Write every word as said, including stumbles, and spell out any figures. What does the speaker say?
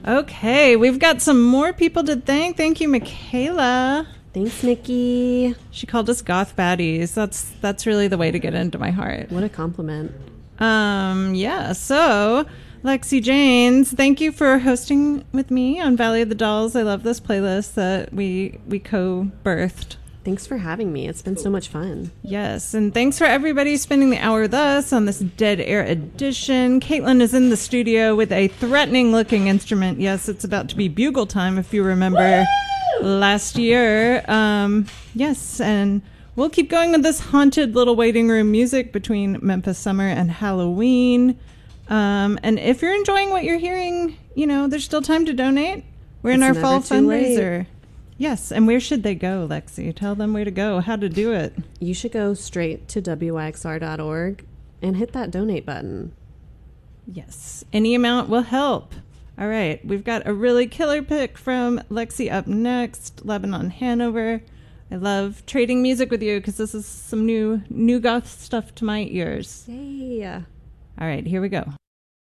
Okay, we've got some more people to thank. Thank you, Michaela. Thanks, Nikki. She called us goth baddies. That's that's really the way to get into my heart. What a compliment. Um, yeah, so Lexi Janes, thank you for hosting with me on Valley of the Dolls. I love this playlist that we we co-birthed. Thanks for having me. It's been so much fun. Yes, and thanks for everybody spending the hour with us on this Dead Air edition. Caitlin is in the studio with a threatening-looking instrument. Yes, it's about to be bugle time, if you remember Woo! last year. Um, yes, and we'll keep going with this haunted little waiting room music between Memphis Summer and Halloween. Um, and if you're enjoying what you're hearing, you know, there's still time to donate. We're It's in our never fall too fundraiser. late. Yes, and where should they go, Lexi? Tell them where to go, how to do it. You should go straight to W Y X R dot org and hit that donate button. Yes, any amount will help. All right, we've got a really killer pick from Lexi up next, Lebanon Hanover. I love trading music with you because this is some new new goth stuff to my ears. Yay. All right, here we go.